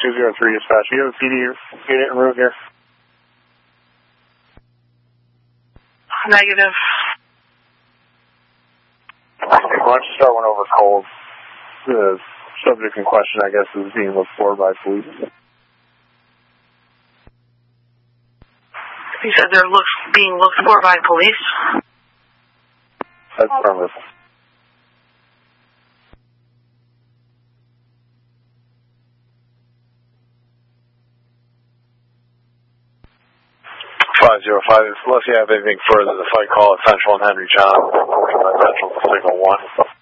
203 dispatch. Do you have a PD unit en route here? Negative. Why don't you start one over cold? The subject in question, I guess, is being looked for by police. You said they're being looked for by police? That's affirmative. Unless you have anything further, the fight call at Central and Henry John. Central to signal 1.